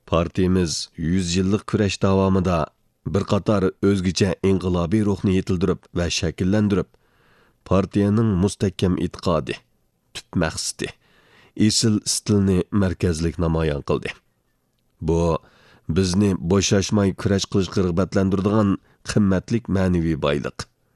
Partiyamiz 100 yillik kurash davomida bir qator o'zgacha inqilobiy ruhni yetildirib va shakllantirib, partiyaning mustahkam e'tiqodi, tub maqsadi, esil stilni markazlik namoyon qildi. Bu bizni bo'shashmay kurash qilishga rag'batlantiradigan qimmatlik ma'naviy boyliq.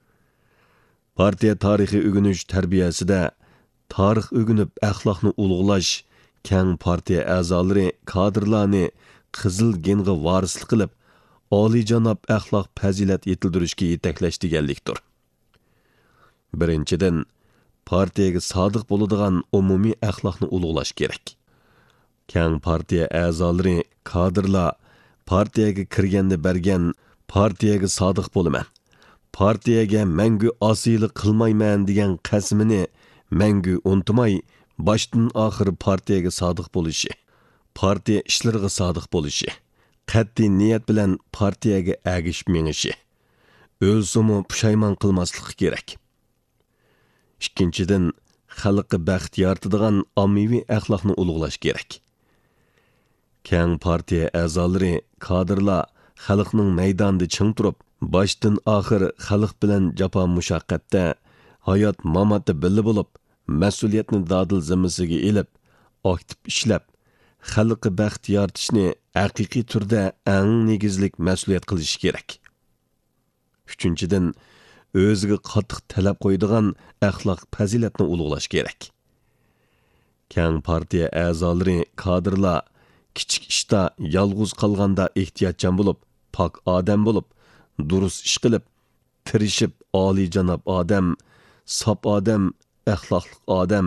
Partiya tarixiy o'g'inish tarbiyasida tarix o'g'inib axloqni ulug'lash, keng partiya a'zolari kadrlarni qizil genga varislik qilib, oliyjanob axloq fazilat yetildirishga yetaklash deganlikdir. Birinchidan, partiyaga sodiq bo'ladigan umumiy axloqni ulug'lash kerak. Keng partiya a'zolari kadrlar partiyaga kirganda bergan partiyaga sodiq bo'laman, partiyaga mangu osiylik qilmayman degan qasmini mangu unutmay, boshdan oxir partiyaga sodiq bo'lishi, partiya ishlariga sodiq bo'lishi, qat'iy niyat bilan partiyaga agishib menishi, o'zini pushaymon qilmaslik kerak. Ikkinchidan, xalqqa baxt yaratadigan ommaviy axloqni ulug'lash kerak. Keng partiya a'zolari, kadrlar xalqning maydonida ching turib, boshdan oxir xalq bilan jafo mushaqqatda, hayot mamotda birga bo'lib, mas'uliyatni dadil zimmasiga elib, aktiv ishlab, xalqqa baxt yaratishni haqiqiy turda eng negizlik mas'uliyat qilish kerak. Uchinchidan, o'ziga qattiq talab qo'yadigan axloq fazilatni ulug'lash kerak. Keng partiya a'zolari, kadrlar kichik ishda yolg'iz qolganda ehtiyotchan bo'lib, pok odam bo'lib, durust ish qilib, tirishib oliyjanob odam, sop odam, axloqli odam,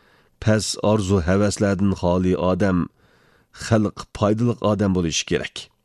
past orzu havaslardan xoli odam, xalq foydali odam bo'lishi kerak.